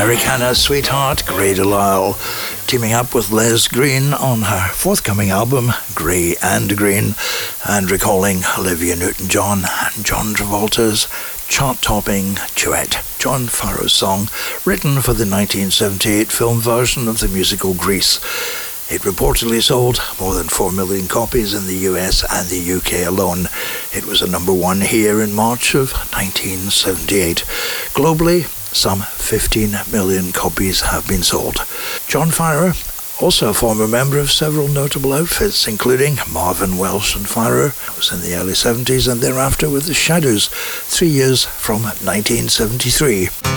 Americana sweetheart Grey DeLisle, teaming up with Les Green on her forthcoming album Grey and Green, and recalling Olivia Newton-John and John Travolta's chart-topping duet, John Farrow's song, written for the 1978 film version of the musical Grease. It reportedly sold more than 4 million copies in the US and the UK alone. It was a number one here in March of 1978. Globally, some 15 million copies have been sold. John Farrow, also a former member of several notable outfits, including Marvin Welsh and Farrow, was in the early 70s, and thereafter with the Shadows, 3 years from 1973.